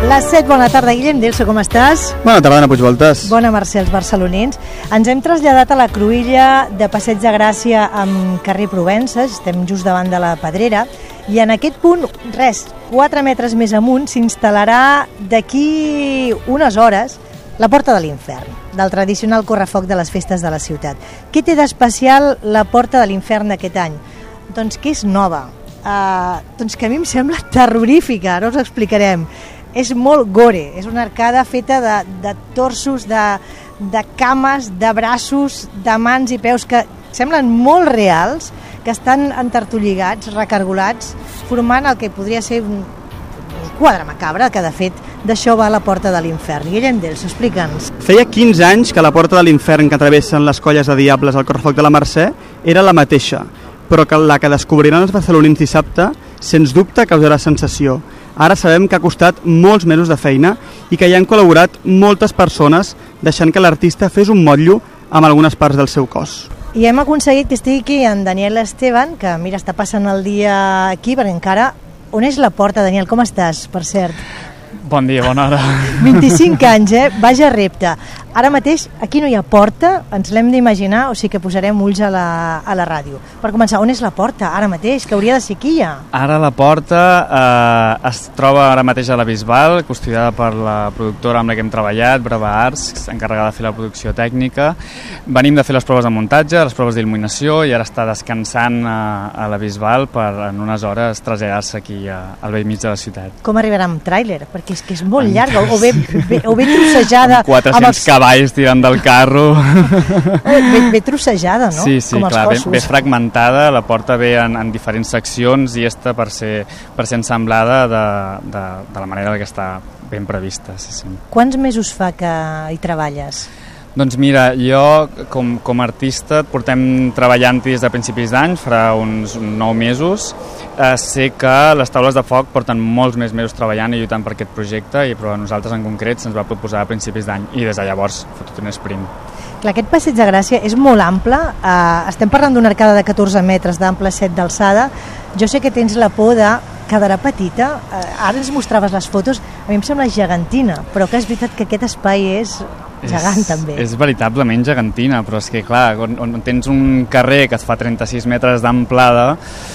Les 7, bona tarda, Guillem Delso, com estàs? Bona tarda, Anna Puigvoltes. Bona, Mercè, els barcelonins. Ens hem traslladat a la cruïlla de Passeig de Gràcia amb carrer Provences, estem just davant de la Pedrera, i en aquest punt, 4 metres més amunt, s'instal·larà d'aquí unes hores la Porta de l'Infern, del tradicional correfoc de les festes de la ciutat. Què té d'especial la Porta de l'Infern d'aquest any? Doncs que és nova, doncs que a mi em sembla terrorífica, ara us explicarem. És molt gore, és una arcada feta de torsos, de cames, de braços, de mans i peus que semblen molt reals, que estan entertolligats, recargolats, formant el que podria ser un quadre macabre, que de fet d'això va la Porta de l'Infern. Guillem Delso, explica'ns. Feia 15 anys que la Porta de l'Infern que travessen les colles de diables al correfoc de la Mercè era la mateixa, però que la que descobriran els barcelonins dissabte, sens dubte causarà sensació. Ara sabem que ha costat molts mesos de feina i que hi han col·laborat moltes persones, deixant que l'artista fes un motllo amb algunes parts del seu cos. I hem aconseguit que estigui aquí en Daniel Esteban, que mira, està passant el dia aquí, perquè encara... On és la Porta, Daniel? Com estàs, per cert? Bon dia, bona hora. 25 anys, Vaja repte. Ara mateix aquí no hi ha porta, ens l'hem d'imaginar, o sigui que posarem ulls a la ràdio. Per començar, on és la porta ara mateix? Que hauria de ser aquí ja. Ara la porta es troba ara mateix a la Bisbal, custodiada per la productora amb la que hem treballat, Brava Arts, encarregada de fer la producció tècnica. Venim de fer les proves de muntatge, les proves d'il·luminació, i ara està descansant a la Bisbal per en unes hores traslladar-se aquí al vell mig de la ciutat. Com arribarà amb tràiler? Perquè és que és molt llarga, o ben trossejada. 400 cavalls tirant del carro. Ben trossejada, no? Sí, com clar, els ben fragmentada, la porta ve en diferents seccions i està per ser ensamblada de la manera que està ben prevista. Sí. Quants mesos fa que hi treballes? Doncs mira, jo com a artista portem treballant des de principis d'any, farà uns 9 mesos. Sé que les taules de foc porten molts més mesos treballant i lluitant per aquest projecte, però a nosaltres en concret se'ns va proposar a principis d'any i des de llavors fotut un sprint. Clar, aquest Passeig de Gràcia és molt ample, estem parlant d'una arcada de 14 metres d'ample, 7 d'alçada. Jo sé que tens la por de quedarà petita, ara ens mostraves les fotos, a mi em sembla gegantina, però que és veritat que aquest espai és gegant també. És veritablement gegantina, però és que clar, on tens un carrer que et fa 36 metres d'amplada,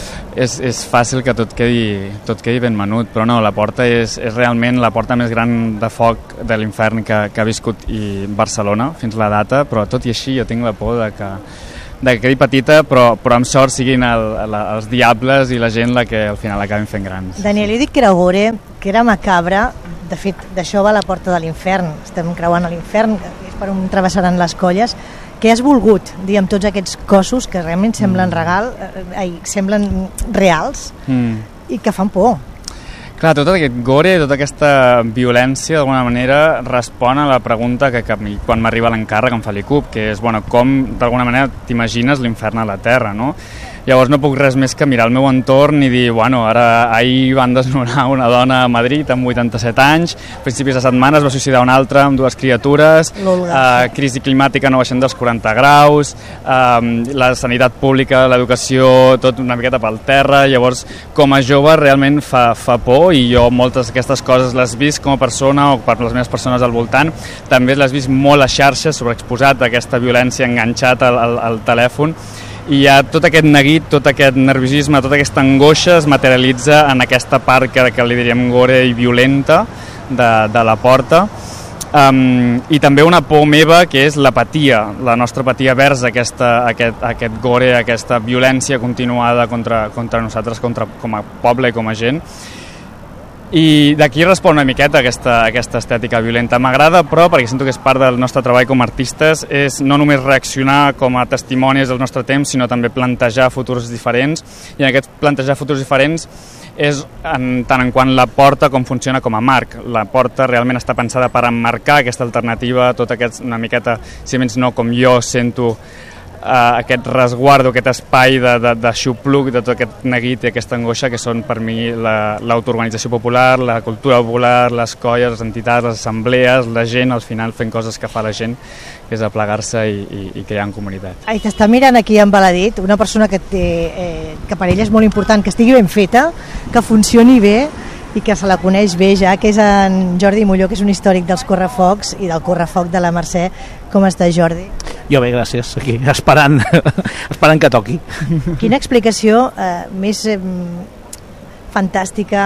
és fàcil que tot quedi ben menut, però no, la porta és realment la porta més gran de foc de l'infern que ha viscut Barcelona fins la data, però tot i així jo tinc la por de que quedi petita, però amb sort siguin els diables i la gent la que al final acabin fent grans. Daniel, jo dic que era gore, que era macabre, de fet d'això va la Porta de l'Infern, estem creuant l'Infern, és per on travessaran les colles. Què has volgut dir amb tots aquests cossos que realment semblen semblen reals i que fan por? Clar, tot aquest gore, tota aquesta violència d'alguna manera respon a la pregunta que quan m'arriba l'encàrrec em fa l'ICUB, que és, com d'alguna manera t'imagines l'infern a la Terra, no? Llavors no puc res més que mirar el meu entorn i dir, ahir van desnonar una dona a Madrid amb 87 anys, a principis de setmana es va suïcidar una altra amb 2 criatures, crisi climàtica no baixant dels 40 graus, la sanitat pública, l'educació, tot una miqueta pel terra. Llavors, com a jove realment fa por, i jo moltes d'aquestes coses les visc com a persona o per les meves persones al voltant, també les visc molt a xarxes, sobreexposat a aquesta violència, enganxat al telèfon, i ja tot aquest neguit, tot aquest nerviosisme, tota aquesta angoixa es materialitza en aquesta part que li diríem gore i violenta de la porta. I també una por meva que és l'apatia, la nostra apatia vers aquest gore, aquesta violència continuada contra nosaltres, com a poble i com a gent. I d'aquí respon una miqueta aquesta estètica violenta. M'agrada, però, perquè sento que és part del nostre treball com a artistes, és no només reaccionar com a testimonis del nostre temps, sinó també plantejar futurs diferents. I en aquest plantejar futurs diferents és tant en quant la porta com funciona com a marc. La porta realment està pensada per emmarcar aquesta alternativa, tot aquest una miqueta, si menys no com jo sento aquest resguardo, aquest espai d'aixopluc de tot aquest neguit i aquesta angoixa que són per mi l'autoorganització popular, la cultura popular, les colles, les entitats, les assemblees, la gent al final fent coses que fa la gent, que és aplegar-se i crear en comunitat. Ai, t'està mirant aquí embaladit una persona que per ella és molt important que estigui ben feta, que funcioni bé i que se la coneix bé ja, que és en Jordi Molló, que és un històric dels correfocs i del correfoc de la Mercè. Com està, Jordi? Jo bé, gràcies, aquí, esperant que toqui. Quina explicació més fantàstica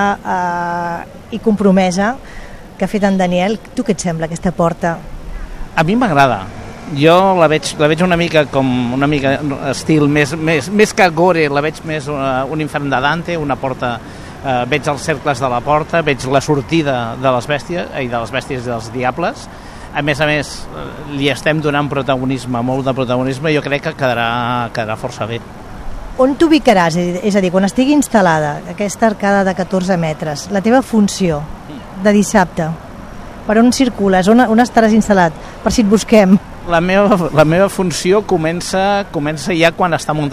i compromesa que ha fet en Daniel. Tu què et sembla, aquesta porta? A mi m'agrada. Jo la veig una mica com una mica estil més que gore, la veig més un infern de Dante, una porta, veig els cercles de la porta, veig la sortida de les bèsties i dels diables. A més, li estem donant protagonisme, molt de protagonisme, i jo crec que quedarà força bé. On t'ubicaràs? És a dir, quan estigui instal·lada aquesta arcada de 14 metres, la teva funció de dissabte, per on circules? On estaràs instal·lat? Per si et busquem. La meva funció comença ja quan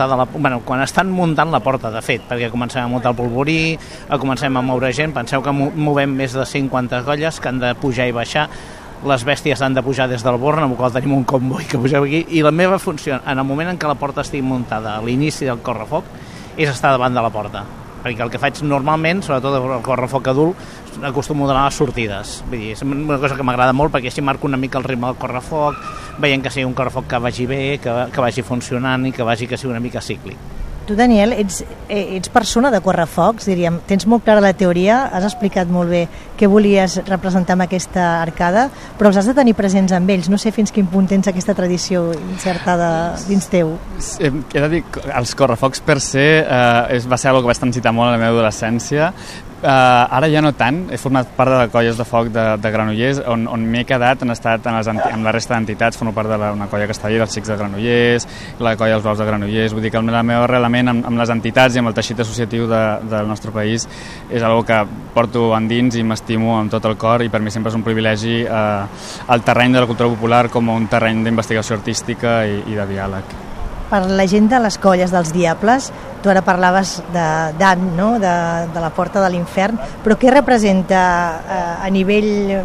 quan estan muntant la porta, de fet, perquè comencem a muntar el polvorí, comencem a moure gent. Penseu que movem més de 50 colles que han de pujar i baixar. Les bèsties han de pujar des del Born, amb el qual tenim un comboi que pugeu aquí, i la meva funció, en el moment en què la porta estigui muntada a l'inici del correfoc, és estar davant de la porta. Perquè el que faig normalment, sobretot el correfoc adult, acostumo a donar les sortides. Vull dir, és una cosa que m'agrada molt, perquè així marco una mica el ritme del correfoc, veient que sigui un correfoc que vagi bé, que vagi funcionant i que sigui una mica cíclic. Tu, Daniel, ets persona de correfocs, diríem. Tens molt clara la teoria, has explicat molt bé què volies representar amb aquesta arcada, però els has de tenir presents amb ells. No sé fins quin punt tens aquesta tradició insertada dins teu. He de dir, els correfocs per se va ser una que vaig transitar molt a la meva adolescència. Ara ja no tant, he format part de colles de foc de Granollers, on m'he quedat, han estat amb la resta d'entitats, formo part d'una colla que està allà, dels Xics de Granollers, la colla dels Blaus de Granollers, vull dir que el meu arrelament amb les entitats i amb el teixit associatiu del nostre país és una que porto endins i m'estimo amb tot el cor, i per mi sempre és un privilegi el terreny de la cultura popular com un terreny d'investigació artística i de diàleg. Per la gent de les colles dels Diables, tu ara parlaves d'Ant, no? de la porta de l'infern, però què representa a nivell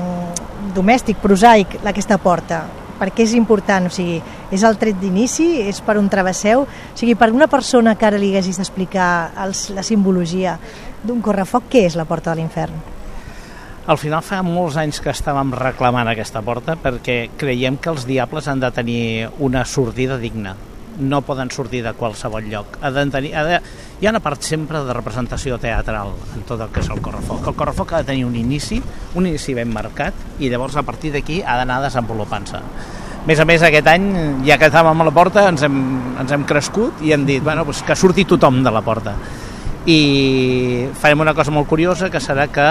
domèstic, prosaic, aquesta porta? Per què és important? O sigui, és el tret d'inici? És per on travesseu? O sigui, per una persona que ara li haguessis d'explicar la simbologia d'un correfoc, què és la porta de l'infern? Al final fa molts anys que estàvem reclamant aquesta porta perquè creiem que els Diables han de tenir una sortida digna. No poden sortir de qualsevol lloc. Hi ha una part sempre de representació teatral en tot el que és el correfoc. El correfoc ha de tenir un inici ben marcat, i llavors a partir d'aquí ha d'anar desenvolupant-se. A més, aquest any, ja que estàvem a la porta, ens hem crescut i hem dit que surti tothom de la porta. I farem una cosa molt curiosa, que serà que